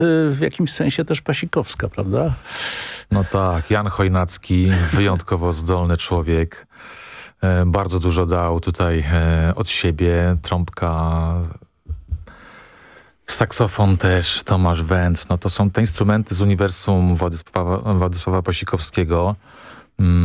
w jakimś sensie też Pasikowska, prawda? No tak, Jan Chojnacki, wyjątkowo zdolny człowiek. Bardzo dużo dał tutaj od siebie. Trąbka, saksofon też, Tomasz Węc. No to są te instrumenty z uniwersum Władysława Pasikowskiego.